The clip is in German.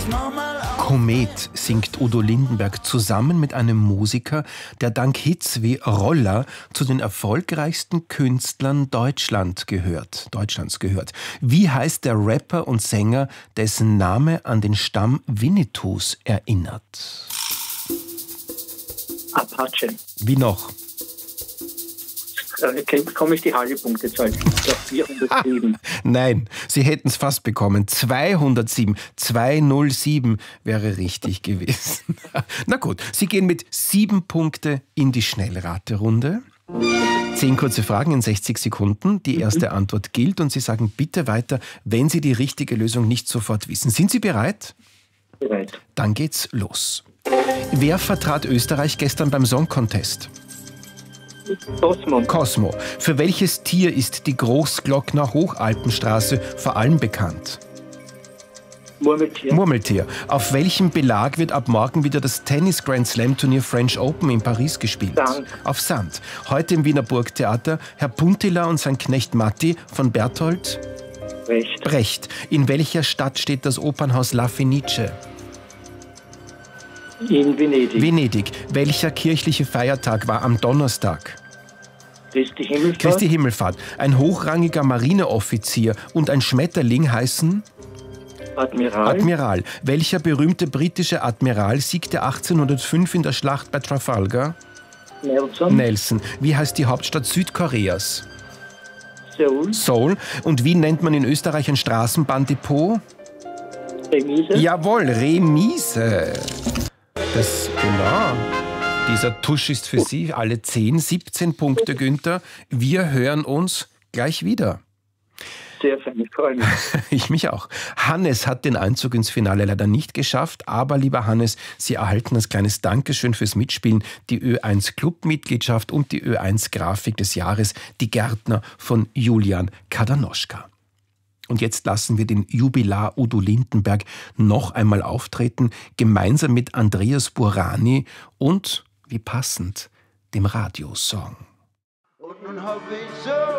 Komet singt Udo Lindenberg zusammen mit einem Musiker, der dank Hits wie Roller zu den erfolgreichsten Künstlern Deutschlands gehört. Wie heißt der Rapper und Sänger, dessen Name an den Stamm Winnetous erinnert? Apache. Wie noch? Bekomme ich die halbe Punktezahl? 407. Nein, Sie hätten es fast bekommen. 207. 207 wäre richtig gewesen. Na gut, Sie gehen mit 7 Punkte in die Schnellraterunde. 10 kurze Fragen in 60 Sekunden. Die erste Antwort gilt und Sie sagen bitte weiter, wenn Sie die richtige Lösung nicht sofort wissen. Sind Sie bereit? Bereit. Dann geht's los. Wer vertrat Österreich gestern beim Song Contest? Cosmo. Für welches Tier ist die Großglockner Hochalpenstraße vor allem bekannt? Murmeltier. Auf welchem Belag wird ab morgen wieder das Tennis-Grand-Slam-Turnier French Open in Paris gespielt? Sand. Auf Sand. Heute im Wiener Burgtheater Herr Puntila und sein Knecht Matti von Bertolt Brecht. In welcher Stadt steht das Opernhaus La Fenice? In Venedig. Welcher kirchliche Feiertag war am Donnerstag? Christi Himmelfahrt. Ein hochrangiger Marineoffizier und ein Schmetterling heißen? Admiral. Welcher berühmte britische Admiral siegte 1805 in der Schlacht bei Trafalgar? Nelson. Wie heißt die Hauptstadt Südkoreas? Seoul. Und wie nennt man in Österreich ein Straßenbahndepot? Remise. Jawohl, Remise. Genau. Dieser Tusch ist für Sie. Alle 10, 17 Punkte, Günther. Wir hören uns gleich wieder. Sehr fein, ich freue mich. Ich mich auch. Hannes hat den Einzug ins Finale leider nicht geschafft, aber lieber Hannes, Sie erhalten als kleines Dankeschön fürs Mitspielen die Ö1 Clubmitgliedschaft und die Ö1 Grafik des Jahres, die Gärtner von Julian Kadanoschka. Und jetzt lassen wir den Jubilar Udo Lindenberg noch einmal auftreten, gemeinsam mit Andreas Burani und, wie passend, dem Radiosong. Und nun hoffe ich so,